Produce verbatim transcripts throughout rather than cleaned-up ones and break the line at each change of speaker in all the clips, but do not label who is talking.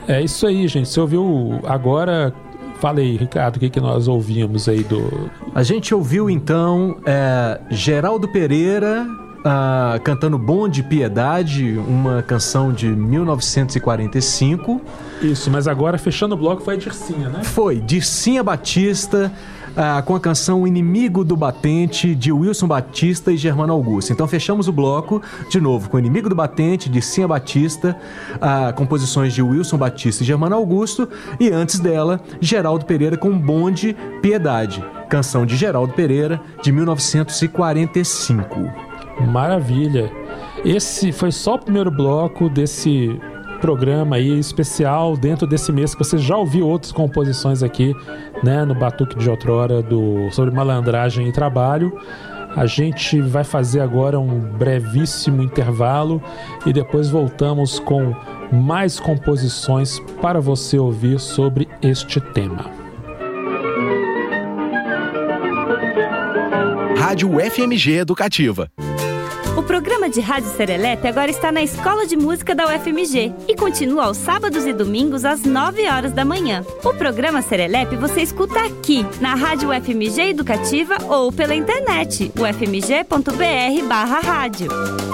É isso aí, gente. Você ouviu agora... Fala aí, Ricardo, o que, que nós ouvimos aí do...
A gente ouviu, então, é, Geraldo Pereira uh, cantando Bom de Piedade, uma canção de mil novecentos e quarenta e cinco.
Isso, mas agora, fechando o bloco, foi a Dircinha, né?
Foi, Dircinha Batista, uh, com a canção Inimigo do Batente, de Wilson Batista e Germano Augusto. Então, fechamos o bloco, de novo, com Inimigo do Batente, Dircinha Batista, uh, composições de Wilson Batista e Germano Augusto, e antes dela, Geraldo Pereira com Bom de Piedade, canção de Geraldo Pereira, de mil novecentos e quarenta e cinco.
Maravilha! Esse foi só o primeiro bloco desse programa aí especial dentro desse mês, que você já ouviu outras composições aqui, né, no Batuque de Outrora do, sobre malandragem e trabalho. A gente vai fazer agora um brevíssimo intervalo e depois voltamos com mais composições para você ouvir sobre este tema.
Rádio F M G Educativa.
O programa de Rádio Serelepe agora está na Escola de Música da U F M G e continua aos sábados e domingos às nove horas da manhã. O programa Serelepe você escuta aqui, na Rádio U F M G Educativa ou pela internet, u f m g ponto b r barra rádio.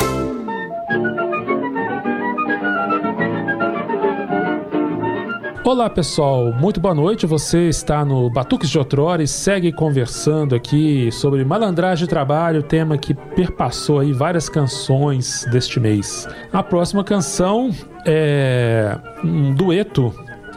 Olá pessoal, muito boa noite, você está no Batuques de Outrora e segue conversando aqui sobre malandragem e trabalho, tema que perpassou aí várias canções deste mês. A próxima canção é um dueto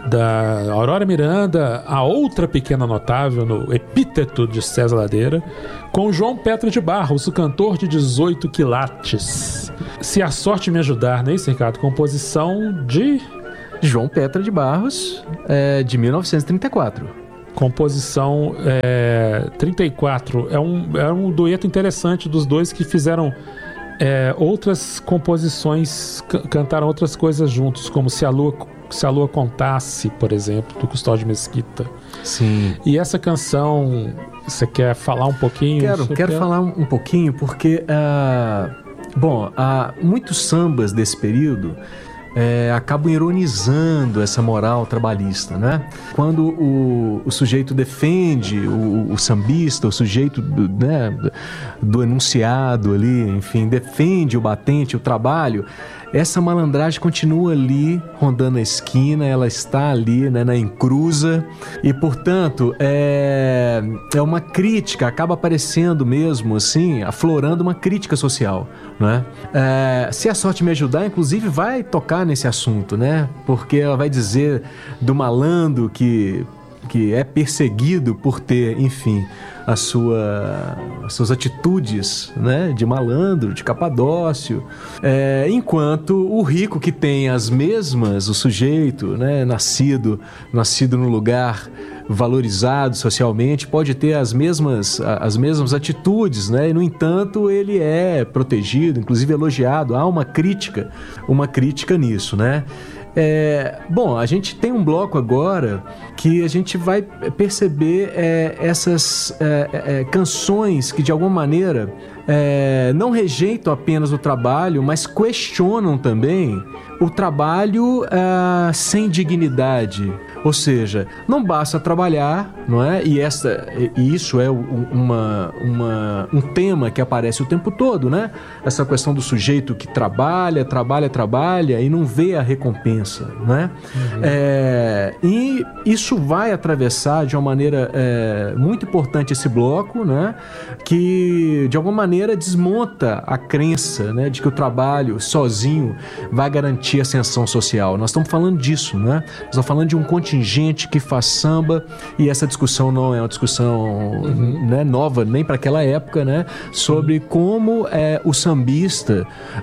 da Aurora Miranda, a outra pequena notável no epíteto de César Ladeira, com João Petra de Barros, o cantor de dezoito quilates. Se a sorte me ajudar, não é isso, Ricardo? Composição de...
João Petra de Barros, é, de mil novecentos e trinta e quatro.
Composição é, trinta e quatro. É um, é um dueto interessante dos dois que fizeram é, outras composições, c- cantaram outras coisas juntos, como Se a Lua, Se a Lua Contasse, por exemplo, do Custódio Mesquita.
Sim.
E essa canção, você quer falar um pouquinho?
Quero, quero
quer...
falar um, um pouquinho, porque, uh, bom, uh, muitos sambas desse período É, acabam ironizando essa moral trabalhista, né? Quando o, o sujeito defende, o, o sambista, o sujeito do, né, do enunciado ali, enfim, defende o batente, o trabalho, essa malandragem continua ali, rondando a esquina, ela está ali, né, na encruza, e, portanto, é, é uma crítica, acaba aparecendo mesmo, assim, aflorando uma crítica social, né? É, se a sorte me ajudar, inclusive, vai tocar nesse assunto, né? Porque ela vai dizer do malandro que, que é perseguido por ter, enfim, a sua, as suas atitudes, né, de malandro, de capadócio, é, enquanto o rico que tem as mesmas, o sujeito, né, nascido, nascido num lugar valorizado socialmente, pode ter as mesmas, as mesmas atitudes, né? E, no entanto, ele é protegido, inclusive elogiado. Há uma crítica, uma crítica nisso, né? É, bom, a gente tem um bloco agora que a gente vai perceber é, essas é, é, canções que, de alguma maneira, é, não rejeitam apenas o trabalho, mas questionam também o trabalho é, sem dignidade. Ou seja, não basta trabalhar, não é? E, essa, e isso é uma, uma, um tema que aparece o tempo todo, né? Essa questão do sujeito que trabalha, trabalha, trabalha e não vê a recompensa, né? Uhum. É, e isso vai atravessar de uma maneira é, muito importante esse bloco, né? Que de alguma maneira desmonta a crença, né, de que o trabalho sozinho vai garantir ascensão social. Nós estamos falando disso, né? Nós estamos falando de um contingente que faz samba, e essa discussão não é uma discussão uhum. né, nova nem para aquela época, né? Sobre uhum. como é, o sambista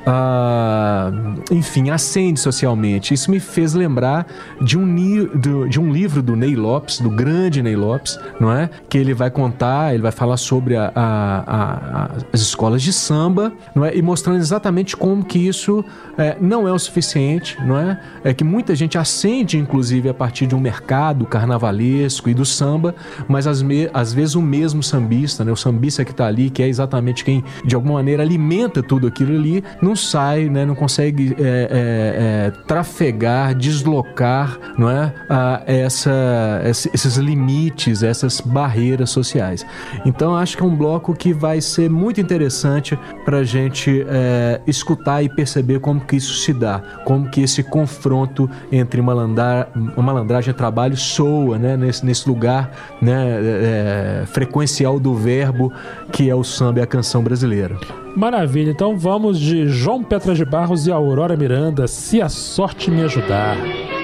ah, enfim, ascende socialmente. Isso me fez lembrar de um, de um livro do Ney Lopes, do grande Ney Lopes, não é? Que ele vai contar, ele vai falar sobre a, a, a, as escolas de samba, não é? E mostrando exatamente como que isso é, não é o suficiente, não é? É que muita gente acende, inclusive, a partir de um mercado carnavalesco e do samba, mas às, me, às vezes o mesmo sambista, né? O sambista que está ali, que é exatamente quem, de alguma maneira, alimenta tudo aquilo ali, não sai, né? Não consegue é, é, é, trafegar, deslocar, não é? Ah, essa, esses limites, essas barreiras sociais. Então, acho que é um bloco que vai ser muito interessante para a gente é, escutar e perceber como que isso se dá, como que esse confronto entre malandra, malandragem e trabalho soa, né? nesse, nesse lugar, né? é, frequencial do verbo que é o samba e a canção brasileira.
Maravilha, então vamos de João Petra de Barros e Aurora Miranda, Se a Sorte Me Ajudar.